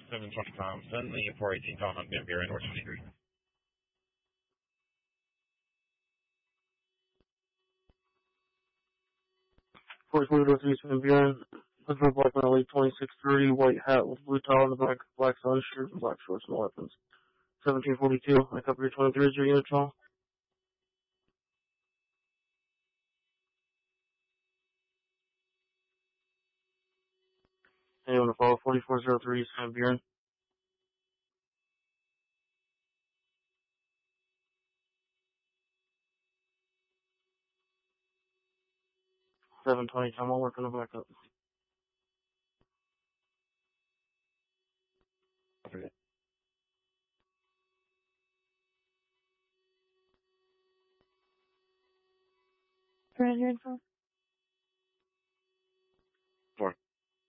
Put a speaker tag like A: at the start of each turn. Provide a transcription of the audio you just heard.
A: 720 Thompson, the 418 Tom on Van Buren, North 23.
B: 4403 Van Buren, Central Black Valley 2630, white hat with blue towel in the back, black sun shirt, and black shorts, no weapons. 1742, I copy your 23 is your unit call. Anyone to follow 4403 Van Buren? 720 Tom, I'll work on the backup.
A: Okay.
C: Surrender info.